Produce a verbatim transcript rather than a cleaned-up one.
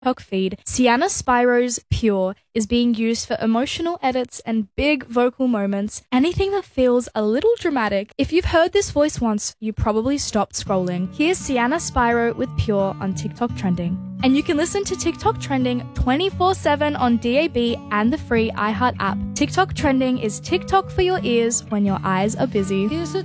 TikTok feed, Sienna Spiro's Pure is being used for emotional edits and big vocal moments, anything that feels a little dramatic. If you've heard this voice once, you probably stopped scrolling. Here's Sienna Spiro with Pure on TikTok Trending. And you can listen to TikTok Trending twenty-four seven on D A B and the free iHeart app. TikTok Trending is TikTok for your ears when your eyes are busy. Here's a